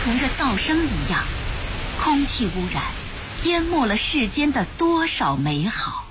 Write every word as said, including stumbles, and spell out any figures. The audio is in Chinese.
同着噪声一样，空气污染淹没了世间的多少美好。